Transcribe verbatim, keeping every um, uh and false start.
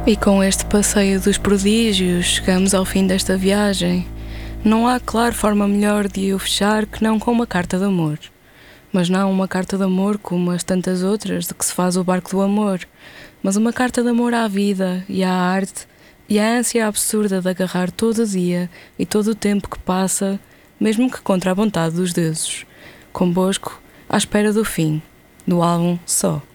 E com este passeio dos prodígios, chegamos ao fim desta viagem. Não há, claro, forma melhor de o fechar que não com uma carta de amor. Mas não uma carta de amor como as tantas outras de que se faz o barco do amor, mas uma carta de amor à vida e à arte e à ânsia absurda de agarrar todo o dia e todo o tempo que passa, mesmo que contra a vontade dos deuses. Convosco, à espera do fim, do álbum Só.